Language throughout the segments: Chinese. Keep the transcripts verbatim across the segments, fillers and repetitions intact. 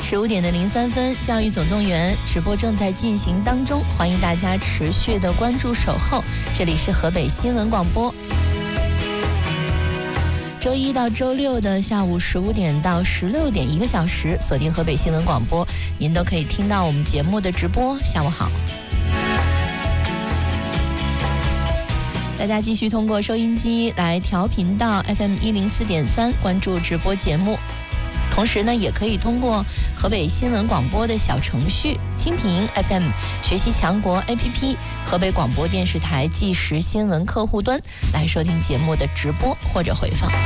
十五点的零三分，教育总动员直播正在进行当中，欢迎大家持续的关注守候。这里是河北新闻广播，周一到周六的下午十五点到十六点，一个小时，锁定河北新闻广播，您都可以听到我们节目的直播。下午好。大家继续通过收音机来调频到 F M 一零四点三关注直播节目，同时呢，也可以通过河北新闻广播的小程序、蜻蜓 F M、学习强国 A P P、河北广播电视台即时新闻客户端来收听节目的直播或者回放。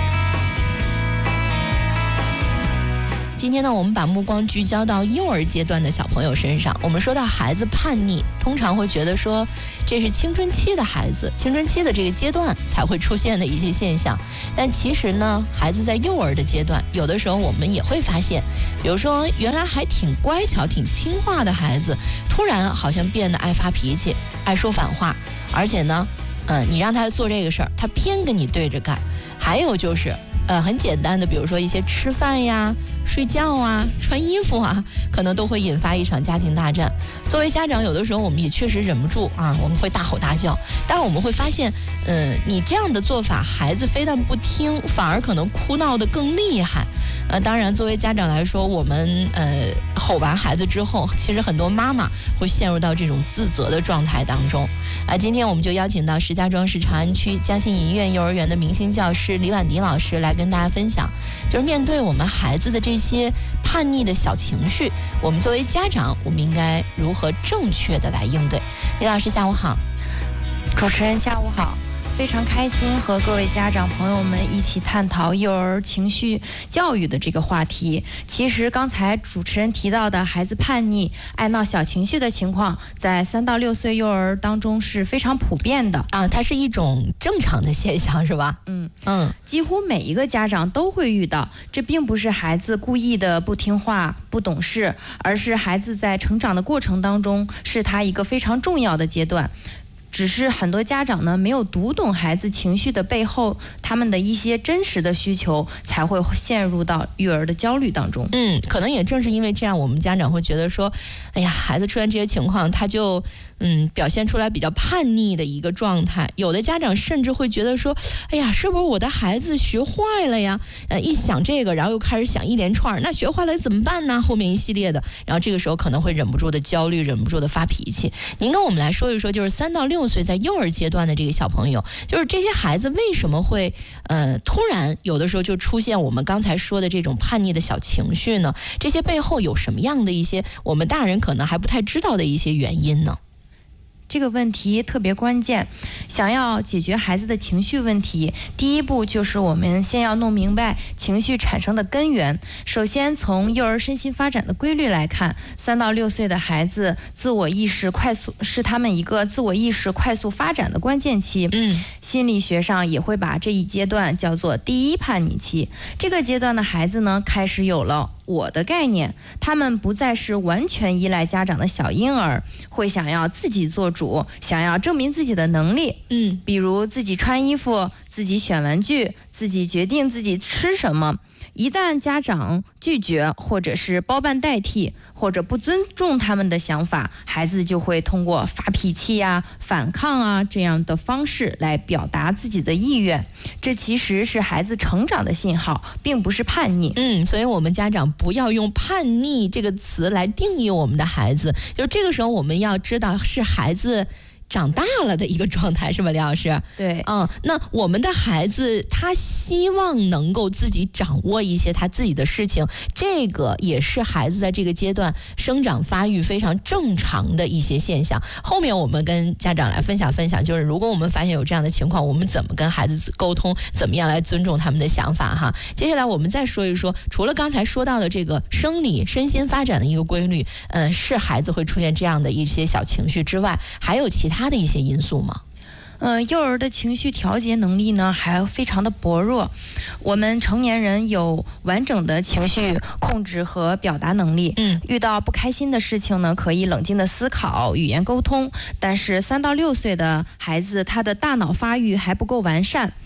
今天呢，我们把目光聚焦到幼儿阶段的小朋友身上。我们说到孩子叛逆，通常会觉得说这是青春期的孩子，青春期的这个阶段才会出现的一些现象。但其实呢，孩子在幼儿的阶段，有的时候我们也会发现，比如说原来还挺乖巧、挺听话的孩子，突然好像变得爱发脾气、爱说反话，而且呢，嗯，你让他做这个事儿，他偏跟你对着干。还有就是。呃，很简单的，比如说一些吃饭呀、睡觉啊、穿衣服啊，可能都会引发一场家庭大战。作为家长，有的时候我们也确实忍不住啊，我们会大吼大叫。但是我们会发现，嗯、呃，你这样的做法，孩子非但不听，反而可能哭闹得更厉害。呃，当然，作为家长来说，我们呃吼完孩子之后，其实很多妈妈会陷入到这种自责的状态当中。啊、呃，今天我们就邀请到石家庄市长安区嘉兴银苑幼儿园的明星教师李婉迪老师来跟大家分享，就是面对我们孩子的这些叛逆的小情绪，我们作为家长，我们应该如何正确的来应对？李老师，下午好。 主持人，下午好。非常开心和各位家长朋友们一起探讨幼儿情绪教育的这个话题。其实刚才主持人提到的孩子叛逆、爱闹小情绪的情况，在三到六岁幼儿当中是非常普遍的啊，它是一种正常的现象，是吧？ 嗯嗯，几乎每一个家长都会遇到。这并不是孩子故意的不听话、不懂事，而是孩子在成长的过程当中，是他一个非常重要的阶段。只是很多家长呢没有读懂孩子情绪的背后，他们的一些真实的需求，才会陷入到育儿的焦虑当中。 嗯，可能也正是因为这样，我们家长会觉得说，哎呀，孩子出现这些情况，他就嗯表现出来比较叛逆的一个状态。有的家长甚至会觉得说，哎呀，是不是我的孩子学坏了呀？呃，一想这个，然后又开始想一连串，那学坏了怎么办呢？后面一系列的，然后这个时候可能会忍不住的焦虑，忍不住的发脾气。您跟我们来说一说，就是三到六岁在幼儿阶段的这个小朋友，就是这些孩子为什么会呃突然有的时候就出现我们刚才说的这种叛逆的小情绪呢？这些背后有什么样的一些我们大人可能还不太知道的一些原因呢？ 这个问题特别关键，想要解决孩子的情绪问题，第一步就是我们先要弄明白情绪产生的根源。首先从幼儿身心发展的规律来看，三到六岁的孩子自我意识快速是他们一个自我意识快速发展的关键期。嗯，心理学上也会把这一阶段叫做第一叛逆期。这个阶段的孩子呢，开始有了我的概念，他们不再是完全依赖家长的小婴儿，会想要自己做主，想要证明自己的能力。嗯，比如自己穿衣服，自己选玩具，自己决定自己吃什么。一旦家长拒绝，或者是包办代替，或者不尊重他们的想法，孩子就会通过发脾气呀、反抗啊这样的方式来表达自己的意愿。这其实是孩子成长的信号，并不是叛逆。 嗯，所以我们家长不要用叛逆这个词来定义我们的孩子，就是这个时候我们要知道是孩子长大了的一个状态，是吧，李老师？ 对， 嗯，那我们的孩子他希望能够自己掌握一些他自己的事情，这个也是孩子在这个阶段生长发育非常正常的一些现象。后面我们跟家长来分享分享，就是如果我们发现有这样的情况，我们怎么跟孩子沟通，怎么样来尊重他们的想法哈。接下来我们再说一说，除了刚才说到的这个生理身心发展的一个规律，嗯，是孩子会出现这样的一些小情绪之外，还有其他他的一些因素吗？ 嗯，幼儿的情绪调节能力呢还非常的薄弱。我们成年人有完整的情绪控制和表达能力，嗯，遇到不开心的事情呢，可以冷静的思考、语言沟通。但是三到六岁的孩子，他的大脑发育还不够完善。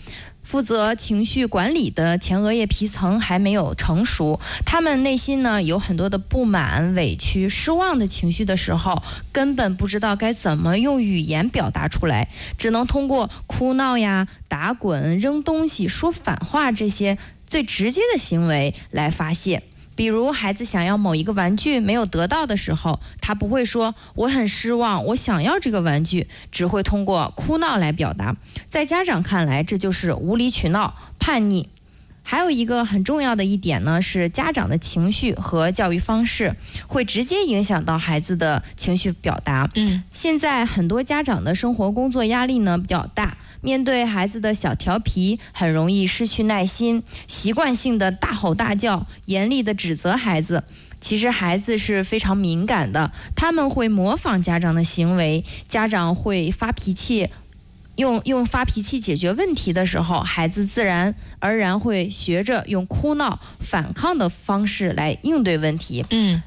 负责情绪管理的前额叶皮层还没有成熟，他们内心呢有很多的不满、委屈、失望的情绪的时候，根本不知道该怎么用语言表达出来，只能通过哭闹呀、打滚、扔东西、说反话这些最直接的行为来发泄。比如孩子想要某一个玩具没有得到的时候，他不会说我很失望，我想要这个玩具，只会通过哭闹来表达。在家长看来，这就是无理取闹、叛逆。还有一个很重要的一点呢，是家长的情绪和教育方式会直接影响到孩子的情绪表达。 嗯， 现在很多家长的生活工作压力呢比较大，面对孩子的小调皮，很容易失去耐心，习惯性的大吼大叫，严厉的指责孩子。其实孩子是非常敏感的，他们会模仿家长的行为，家长会发脾气。用用发脾气解决问题的时候，孩子自然而然会学着用哭闹、反抗的方式来应对问题。 嗯。